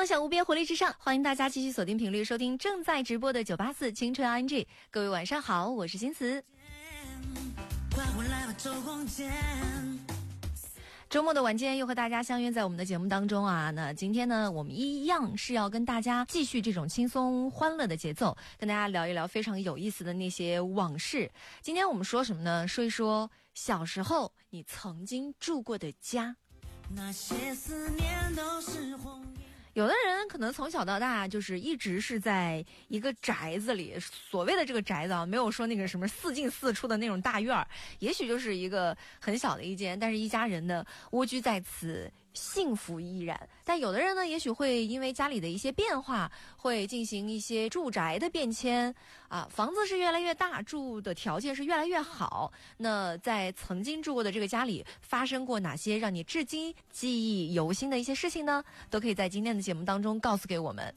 梦想无边，活力至上，欢迎大家继续锁定频率收听正在直播的984青春 ING。各位晚上好，我是新慈。周末的晚间又和大家相约在我们的节目当中啊。那今天呢，我们一样是要跟大家继续这种轻松欢乐的节奏，跟大家聊一聊非常有意思的那些往事。今天我们说什么呢？说一说小时候你曾经住过的家。那些思念都是红。有的人可能从小到大就是一直是在一个宅子里，所谓的这个宅子啊，没有说那个什么四进四出的那种大院儿，也许就是一个很小的一间，但是一家人呢蜗居在此，幸福依然。但有的人呢，也许会因为家里的一些变化，会进行一些住宅的变迁啊，房子是越来越大，住的条件是越来越好。那在曾经住过的这个家里，发生过哪些让你至今记忆犹新的一些事情呢？都可以在今天的节目当中告诉给我们。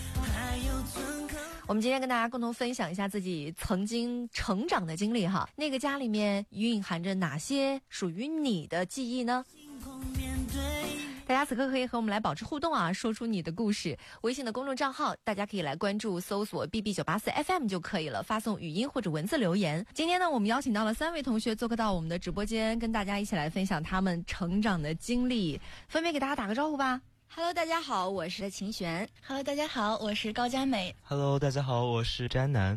我们今天跟大家共同分享一下自己曾经成长的经历哈，那个家里面蕴含着哪些属于你的记忆呢？大家此刻可以和我们来保持互动啊，说出你的故事。微信的公众账号大家可以来关注，搜索 BB984FM 就可以了，发送语音或者文字留言。今天呢，我们邀请到了3位同学做客到我们的直播间，跟大家一起来分享他们成长的经历，分别给大家打个招呼吧。 Hello， 大家好，我是秦璇。 Hello， 大家好，我是高佳美。 Hello， 大家好，我是詹楠。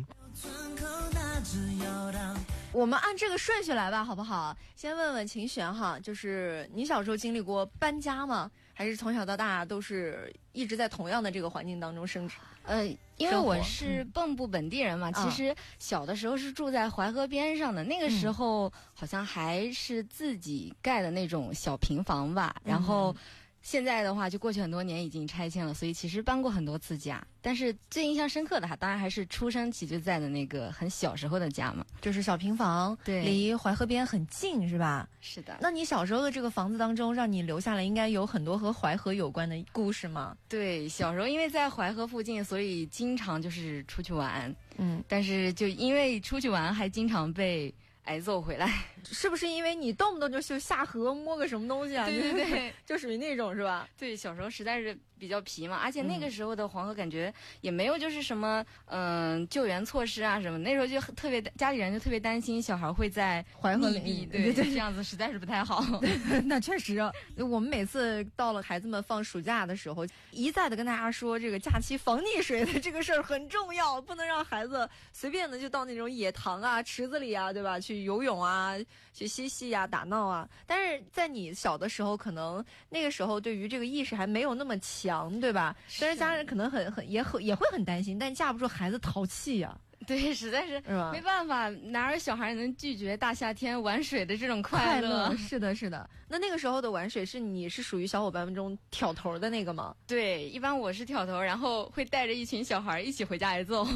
我们按这个顺序来吧，好不好？先问问秦璇哈，就是你小时候经历过搬家吗？还是从小到大都是一直在同样的这个环境当中生活？ 因为我是蚌埠本地人嘛，其实小的时候是住在淮河边上的，那个时候好像还是自己盖的那种小平房吧，然后现在的话就过去很多年已经拆迁了，所以其实搬过很多次家，但是最印象深刻的当然还是出生起就在的那个很小时候的家嘛， 就是小平房， 对， 离淮河边很近是吧？ 是的。 那你小时候的这个房子当中，让你留下来应该有很多和淮河有关的故事吗？ 对，小时候因为在淮河附近，所以经常就是出去玩，但是就因为出去玩还经常被挨揍回来。 是不是因为你动不动就下河摸个什么东西啊？ 对对对， 就属于那种是吧？ 对，小时候实在是比较皮嘛，而且那个时候的黄河感觉也没有就是什么救援措施啊什么，那时候就特别家里人就特别担心小孩会在淮河里， 对，这样子实在是不太好。 那确实，我们每次到了孩子们放暑假的时候，一再的跟大家说，这个假期防溺水的这个事儿很重要，不能让孩子随便的就到那种野塘啊、池子里啊，对吧？去游泳啊，去嬉戏啊、打闹啊。但是在你小的时候，可能那个时候对于这个意识还没有那么强，对吧？但是家人可能也会很担心，但架不住孩子淘气呀。 对，实在是没办法，哪有小孩能拒绝大夏天玩水的这种快乐？ 是的，是的。那个时候的玩水你是属于小伙伴们中挑头的那个吗？ 对，一般我是挑头，然后会带着一群小孩一起回家挨揍。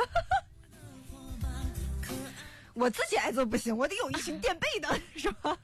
我自己挨揍不行，我得有一群垫背的，是吧？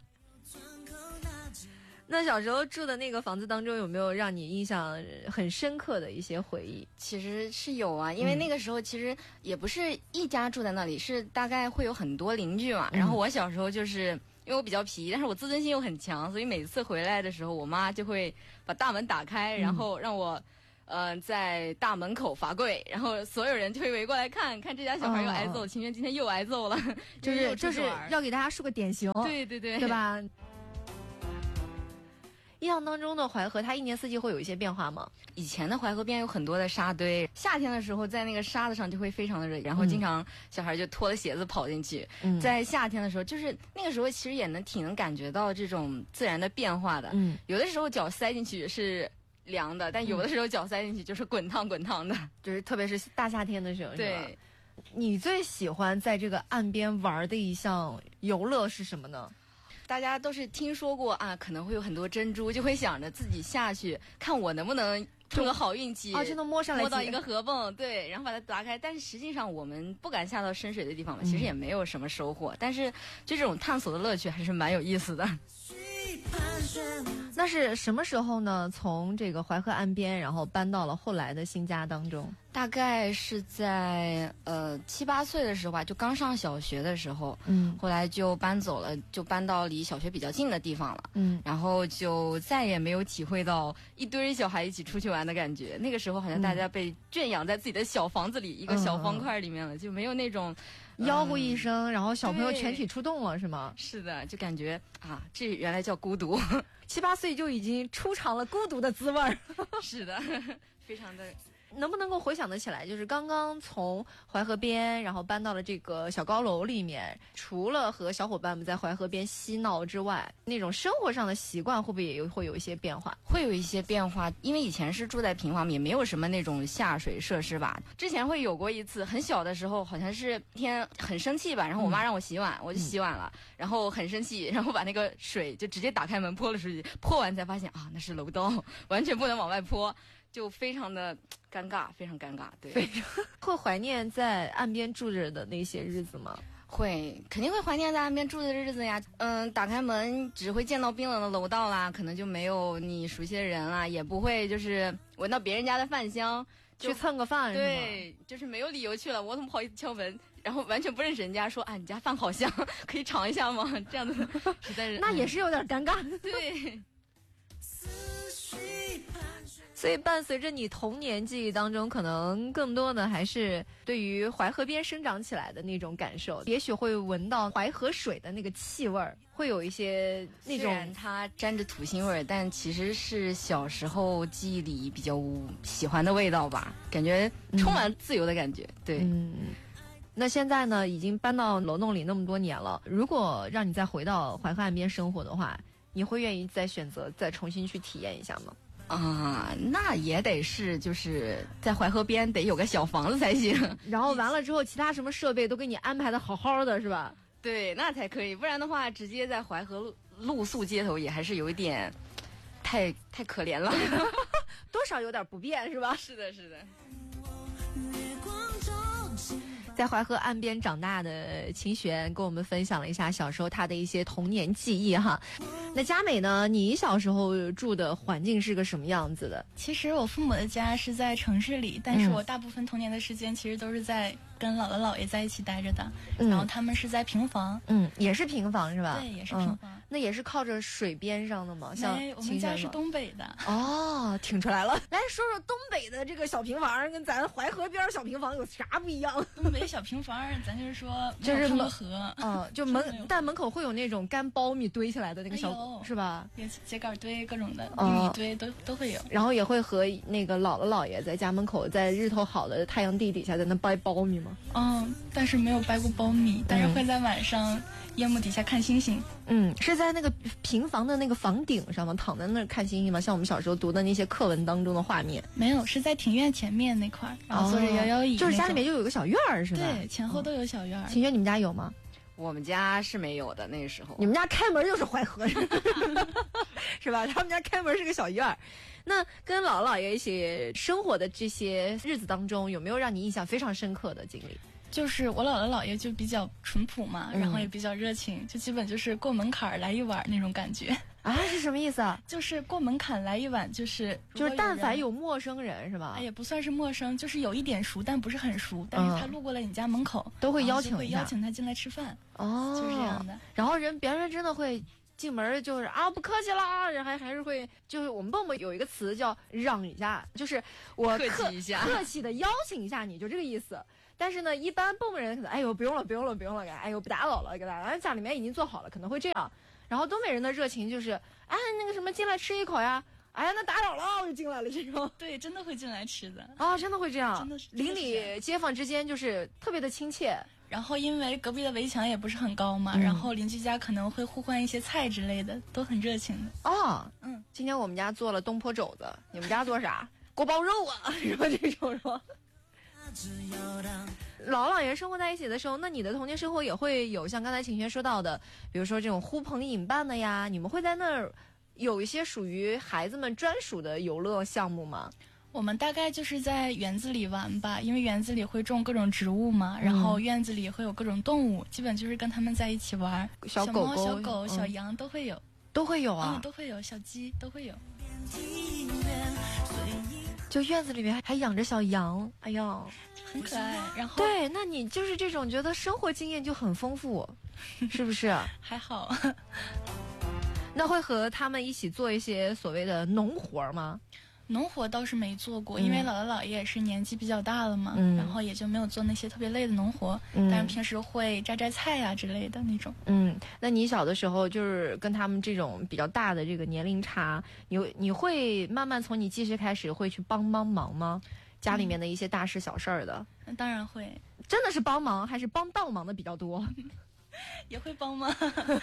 那小时候住的那个房子当中，有没有让你印象很深刻的一些回忆？ 其实是有啊，因为那个时候其实也不是一家住在那里，是大概会有很多邻居嘛。然后我小时候就是因为我比较皮，但是我自尊心又很强，所以每次回来的时候，我妈就会把大门打开，然后让我在大门口罚跪，然后所有人就会围过来看这家小孩又挨揍，秦璇今天又挨揍了， 就是要给大家树个典型， 对对对， 对吧？印象当中的淮河，它一年四季会有一些变化吗？ 以前的淮河边有很多的沙堆，夏天的时候在那个沙子上就会非常的热，然后经常小孩就脱了鞋子跑进去。在夏天的时候，就是那个时候其实也挺能感觉到这种自然的变化的。有的时候脚塞进去是凉的，但有的时候脚塞进去就是滚烫的， 就是特别是大夏天的时候。 对， 你最喜欢在这个岸边玩的一项游乐是什么呢？ 大家都是听说过啊，可能会有很多珍珠，就会想着自己下去看我能不能碰个好运气， 就能摸上来， 摸到一个河蚌，对，然后把它打开。但是实际上我们不敢下到深水的地方嘛，其实也没有什么收获。但是就这种探索的乐趣还是蛮有意思的。 那是什么时候呢？从这个淮河岸边，然后搬到了后来的新家当中。 大概是在7、8岁的时候吧，就刚上小学的时候，后来就搬走了，就搬到离小学比较近的地方了，然后就再也没有体会到一堆小孩一起出去玩的感觉。那个时候好像大家被圈养在自己的小房子里，一个小方块里面了，就没有那种吆喝一声，然后小朋友全体出动了，是吗？ 是的，就感觉啊，这原来叫孤独。 7、8岁就已经出尝了孤独的滋味儿。 是的，非常的。 能不能够回想得起来，就是刚刚从淮河边，然后搬到了这个小高楼里面，除了和小伙伴们在淮河边嬉闹之外，那种生活上的习惯会不会也会有一些变化？ 会有一些变化，因为以前是住在平房，也没有什么那种下水设施吧。之前会有过一次，很小的时候，好像是一天很生气吧，然后我妈让我洗碗，我就洗碗了，然后很生气，然后把那个水就直接打开门泼了出去，泼完才发现啊，那是楼道，完全不能往外泼。就非常的尴尬，非常尴尬，对。 非常会怀念在岸边住着的那些日子吗？ 会，肯定会怀念在岸边住的日子呀。打开门只会见到冰冷的楼道啦，可能就没有你熟悉的人啦，也不会就是闻到别人家的饭香去蹭个饭， 对，就是没有理由去了，我怎么不好意思敲门？然后完全不认识人家，说啊，你家饭好香，可以尝一下吗？这样子实在是那也是有点尴尬。 对。 所以伴随着你童年记忆当中，可能更多的还是对于淮河边生长起来的那种感受，也许会闻到淮河水的那个气味儿，会有一些那种，虽然它沾着土腥味儿，但其实是小时候记忆里比较喜欢的味道吧，感觉充满自由的感觉。对， 那现在呢，已经搬到楼栋里那么多年了，如果让你再回到淮河岸边生活的话，你会愿意再选择再重新去体验一下吗？ 那也得是就是在淮河边得有个小房子才行， 然后完了之后，其他什么设备都给你安排的好好的，是吧？ 对，那才可以，不然的话，直接在淮河露宿街头也还是有一点太可怜了， 多少有点不便，是吧？ 是的，是的。 在淮河岸边长大的秦璇跟我们分享了一下小时候她的一些童年记忆哈。那佳美呢？你小时候住的环境是个什么样子的？ 其实我父母的家是在城市里，但是我大部分童年的时间其实都是在跟姥姥姥爷在一起待着的。然后他们是在平房， 也是平房是吧？ 对，也是平房。 那也是靠着水边上的吗？像我们家是东北的。 哦，听出来了。来说说东北的这个小平房跟咱淮河边小平房有啥不一样？ 东北小平房，咱就是说就是河， 就但门口会有那种干苞米堆起来的那个小，是吧？ 秸秆堆各种的玉米堆都会有。 然后也会和那个姥姥姥爷在家门口，在日头好的太阳地底下在那掰苞米吗？ 但是没有掰过苞米，但是会在晚上夜幕底下看星星。 是在那个平房的那个房顶上吗？躺在那儿看星星吗？像我们小时候读的那些课文当中的画面。 没有，是在庭院前面那块儿，然后坐着摇摇椅， 就是家里面就有个小院儿，是吧？ 对，前后都有小院儿。 秦轩，你们家有吗？ 我们家是没有的，那个时候。 你们家开门就是淮河，是吧？他们家开门是个小院儿。那跟姥姥姥爷一起生活的这些日子当中，有没有让你印象非常深刻的经历？ 就是我姥姥姥爷就比较淳朴嘛，然后也比较热情，就基本就是过门槛来一碗那种感觉。 是什么意思啊？ 就是过门槛来一碗，就是但凡有陌生人是吧？ 也不算是陌生，就是有一点熟，但不是很熟，但是他路过了你家门口， 都会邀请他进来吃饭。 就是这样的。 然后别人真的会进门就是不客气啦，然后还是会就是我们蹦蹦有一个词叫让一下，就是我客气一下， 客气的邀请一下你，就这个意思。但是呢，一般蹦蹦人可能不用了，不打扰了，家里面已经做好了，可能会这样。然后东北人的热情就是那个什么进来吃一口呀，那打扰了我就进来了这种。 对，真的会进来吃的真的会这样， 真的是邻里街坊之间就是特别的亲切。 然后因为隔壁的围墙也不是很高嘛，然后邻居家可能会互换一些菜之类的，都很热情的。 今天我们家做了东坡肘子，你们家做啥？锅包肉是吧？这种是吧？姥姥姥爷生活在一起的时候，那你的童年生活也会有像刚才晴轩说到的，比如说这种呼朋引伴的呀，你们会在那儿有一些属于孩子们专属的游乐项目吗？ 我们大概就是在园子里玩吧，因为园子里会种各种植物嘛，然后院子里会有各种动物，基本就是跟他们在一起玩， 小狗狗、 小猫、小狗、小羊都会有。 都会有啊， 都会有，小鸡都会有。 就院子里面还养着小羊，哎呀， 很可爱。然后对，那你就是这种觉得生活经验就很丰富，是不是？ 还好。 那会和他们一起做一些所谓的农活吗？ 农活倒是没做过，因为姥姥姥爷也是年纪比较大了嘛，然后也就没有做那些特别累的农活，但是平时会摘摘菜呀之类的那种。 那你小的时候就是跟他们这种比较大的这个年龄差，你会慢慢从你记事开始会去帮忙吗？家里面的一些大事小事儿的？ 当然会。 真的是帮忙还是帮倒忙的比较多？ 也会帮忙。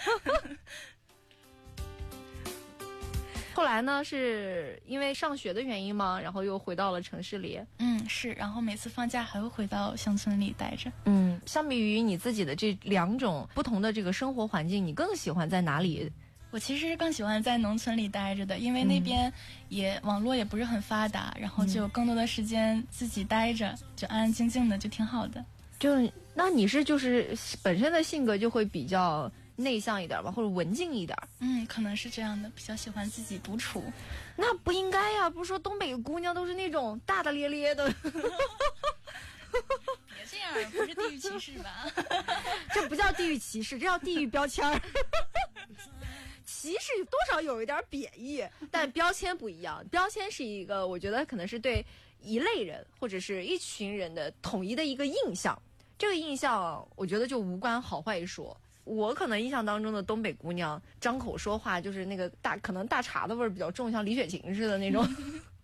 后来呢，是因为上学的原因吗？然后又回到了城市里。 是，然后每次放假还会回到乡村里待着。 相比于你自己的这两种不同的这个生活环境，你更喜欢在哪里？ 我其实更喜欢在农村里待着的，因为那边网络也不是很发达，然后就有更多的时间自己待着，就安安静静的，就挺好的。 那你是就是本身的性格就会比较内向一点吧，或者文静一点？ 可能是这样的，比较喜欢自己独处。 那不应该呀，不是说东北姑娘都是那种大大咧咧的。 别这样，不是地域歧视吧？ 这不叫地域歧视，这叫地域标签儿。歧视多少有一点贬义，但标签不一样。标签是一个，我觉得可能是对一类人或者是一群人的统一的一个印象。这个印象，我觉得就无关好坏说。我可能印象当中的东北姑娘张口说话就是那个可能大碴子味儿比较重，像李雪琴似的那种。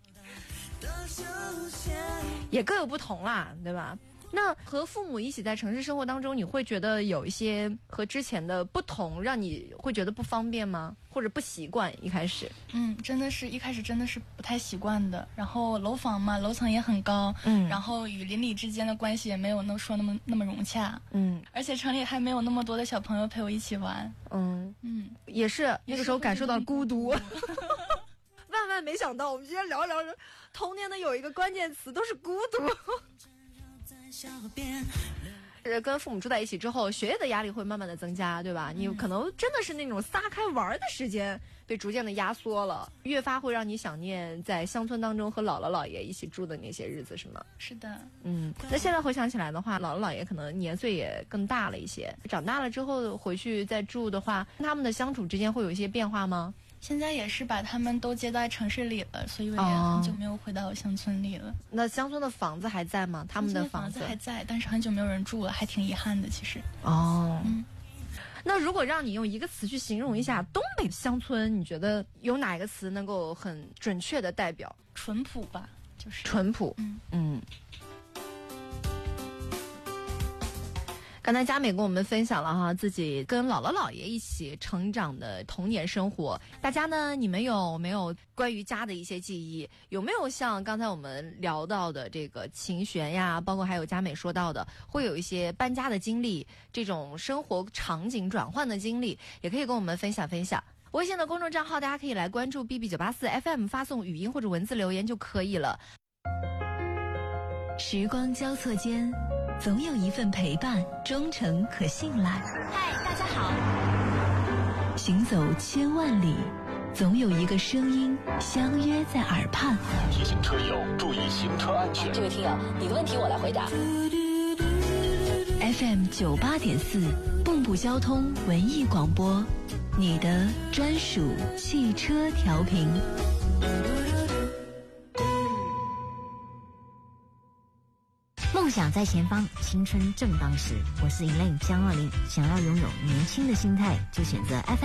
也各有不同啦，对吧？那和父母一起在城市生活当中，你会觉得有一些和之前的不同，让你会觉得不方便吗？或者不习惯？一开始， 真的是一开始真的是不太习惯的。然后楼房嘛，楼层也很高，然后与邻里之间的关系也没有说那么融洽，而且城里还没有那么多的小朋友陪我一起玩， 也是那个时候感受到孤独。万万没想到，我们今天聊着聊着，童年的有一个关键词都是孤独。跟父母住在一起之后，学业的压力会慢慢的增加，对吧？你可能真的是那种撒开玩的时间被逐渐的压缩了，越发会让你想念在乡村当中和姥姥姥爷一起住的那些日子，是吗？ 是的。 那现在回想起来的话，姥姥姥爷可能年岁也更大了一些，长大了之后回去再住的话，他们的相处之间会有一些变化吗？ 现在也是把他们都接在城市里了，所以我也很久没有回到乡村里了。 那乡村的房子还在吗？他们的房子还在，但是很久没有人住了，还挺遗憾的。其实。 那如果让你用一个词去形容一下东北乡村，你觉得有哪一个词能够很准确的代表？ 淳朴吧，就是淳朴。刚才佳美跟我们分享了自己跟姥姥姥爷一起成长的童年生活。大家呢，你们有没有关于家的一些记忆？有没有像刚才我们聊到的这个琴弦呀，包括还有佳美说到的，会有一些搬家的经历，这种生活场景转换的经历，也可以跟我们分享分享。微信的公众账号大家可以来关注 BB984 FM， 发送语音或者文字留言就可以了。 时光交错间，总有一份陪伴忠诚可信赖。 嗨，大家好。 行走千万里，总有一个声音相约在耳畔。 提醒车友注意行车安全。 这位听友，你的问题我来回答。 FM 98.4，蚌埠交通文艺广播，你的专属汽车调频。 梦想在前方，青春正当时。我是Elaine江20，想要拥有年轻的心态，就选择 FM